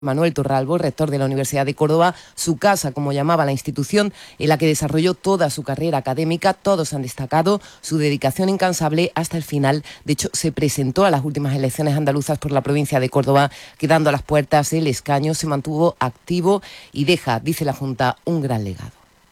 Manuel Torralbo, rector de la Universidad de Córdoba, su casa, como llamaba la institución, en la que desarrolló toda su carrera académica. Todos han destacado su dedicación incansable hasta el final. De hecho, se presentó a las últimas elecciones andaluzas por la provincia de Córdoba, quedando a las puertas el escaño, se mantuvo activo y deja, dice la Junta, un gran legado.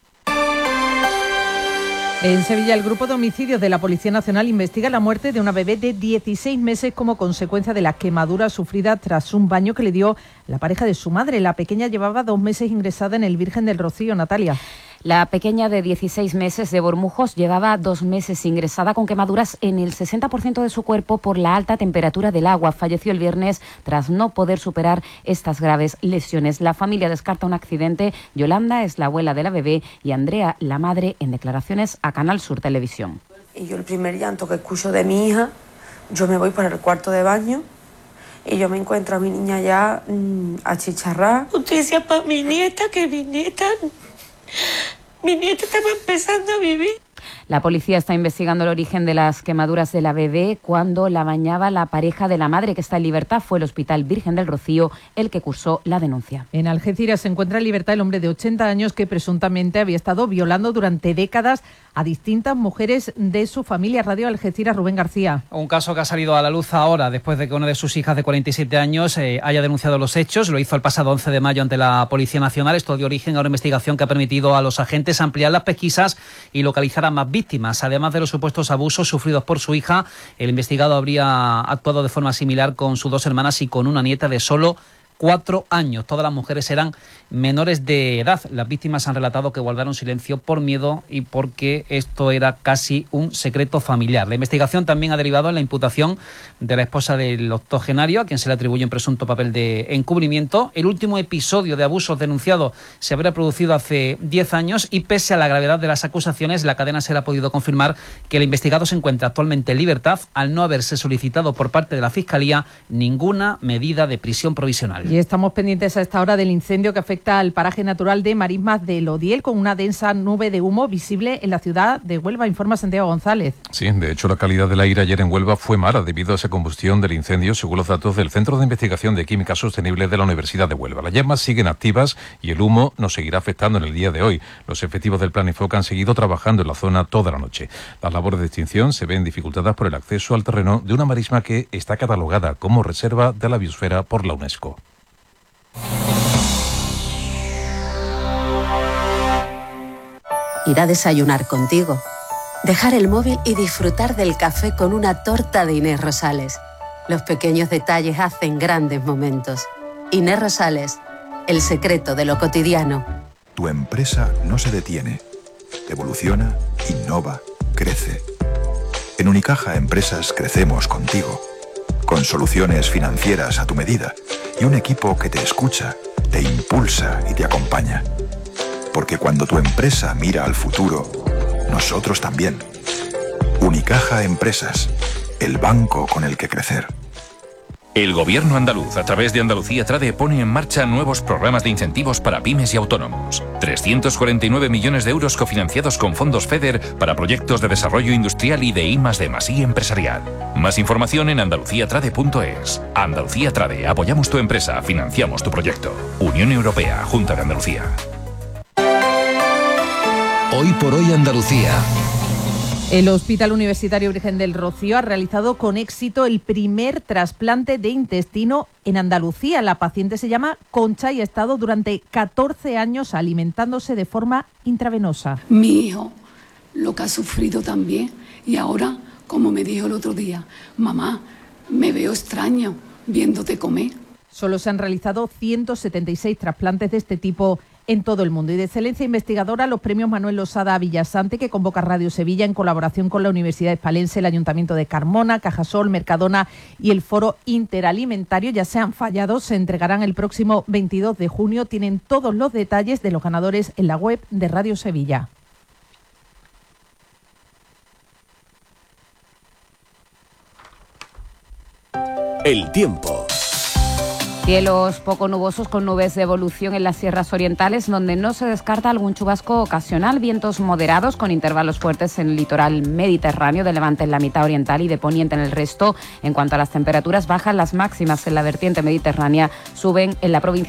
En Sevilla, el grupo de homicidios de la Policía Nacional investiga la muerte de una bebé de 16 meses como consecuencia de la quemadura sufrida tras un baño que le dio la pareja de su madre. La pequeña llevaba 2 meses ingresada en el Virgen del Rocío. Natalia. La pequeña de 16 meses de Bormujos llevaba 2 meses ingresada con quemaduras en el 60% de su cuerpo por la alta temperatura del agua. Falleció el viernes tras no poder superar estas graves lesiones. La familia descarta un accidente. Yolanda es la abuela de la bebé y Andrea, la madre, en declaraciones a Canal Sur Televisión. Y yo el primer llanto que escucho de mi hija, yo me voy para el cuarto de baño y yo me encuentro a mi niña ya achicharrada. Justicia para mi nieta, que mi nieta estaba empezando a vivir. La policía está investigando el origen de las quemaduras de la bebé. Cuando la bañaba la pareja de la madre, que está en libertad, fue el Hospital Virgen del Rocío el que cursó la denuncia. En Algeciras se encuentra en libertad el hombre de 80 años que presuntamente había estado violando durante décadas a distintas mujeres de su familia. Radio Algeciras, Rubén García. Un caso que ha salido a la luz ahora, después de que una de sus hijas de 47 años haya denunciado los hechos. Lo hizo el pasado 11 de mayo ante la Policía Nacional. Esto dio origen a una investigación que ha permitido a los agentes ampliar las pesquisas y localizar a más víctimas. Además de los supuestos abusos sufridos por su hija, el investigado habría actuado de forma similar con sus 2 hermanas y con una nieta de solo 4 años. Todas las mujeres eran menores de edad. Las víctimas han relatado que guardaron silencio por miedo y porque esto era casi un secreto familiar. La investigación también ha derivado en la imputación de la esposa del octogenario, a quien se le atribuye un presunto papel de encubrimiento. El último episodio de abusos denunciado se habría producido hace 10 años y pese a la gravedad de las acusaciones, la cadena SER ha podido confirmar que el investigado se encuentra actualmente en libertad al no haberse solicitado por parte de la Fiscalía ninguna medida de prisión provisional. Y estamos pendientes a esta hora del incendio que afecta al paraje natural de Marismas del Odiel, con una densa nube de humo visible en la ciudad de Huelva, informa Santiago González. Sí, de hecho la calidad del aire ayer en Huelva fue mala debido a esa combustión del incendio, según los datos del Centro de Investigación de Química Sostenible de la Universidad de Huelva. Las llamas siguen activas y el humo nos seguirá afectando en el día de hoy. Los efectivos del Plan Enfoque han seguido trabajando en la zona toda la noche. Las labores de extinción se ven dificultadas por el acceso al terreno de una marisma que está catalogada como reserva de la biosfera por la UNESCO. Ir a desayunar contigo, dejar el móvil y disfrutar del café con una torta de Inés Rosales. Los pequeños detalles hacen grandes momentos. Inés Rosales, el secreto de lo cotidiano. Tu empresa no se detiene, evoluciona, innova, crece. En Unicaja Empresas crecemos contigo, con soluciones financieras a tu medida y un equipo que te escucha, te impulsa y te acompaña. Porque cuando tu empresa mira al futuro, nosotros también. Unicaja Empresas, el banco con el que crecer. El Gobierno andaluz, a través de Andalucía Trade, pone en marcha nuevos programas de incentivos para pymes y autónomos. 349 millones de euros cofinanciados con fondos FEDER para proyectos de desarrollo industrial y de I+D+I empresarial. Más información en andaluciatrade.es. Andalucía Trade, apoyamos tu empresa, financiamos tu proyecto. Unión Europea, Junta de Andalucía. Hoy por hoy Andalucía. El Hospital Universitario Virgen del Rocío ha realizado con éxito el primer trasplante de intestino en Andalucía. La paciente se llama Concha y ha estado durante 14 años alimentándose de forma intravenosa. Mi hijo lo que ha sufrido también y ahora, como me dijo el otro día, mamá, me veo extraño viéndote comer. Solo se han realizado 176 trasplantes de este tipo en todo el mundo. Y de excelencia investigadora, los premios Manuel Losada Villasante, que convoca Radio Sevilla en colaboración con la Universidad Hispalense, el Ayuntamiento de Carmona, Cajasol, Mercadona y el Foro Interalimentario, ya se han fallado, se entregarán el próximo 22 de junio. Tienen todos los detalles de los ganadores en la web de Radio Sevilla. El tiempo. Cielos poco nubosos con nubes de evolución en las sierras orientales, donde no se descarta algún chubasco ocasional. Vientos moderados con intervalos fuertes en el litoral mediterráneo, de levante en la mitad oriental y de poniente en el resto. En cuanto a las temperaturas, bajan las máximas en la vertiente mediterránea, suben en la provincia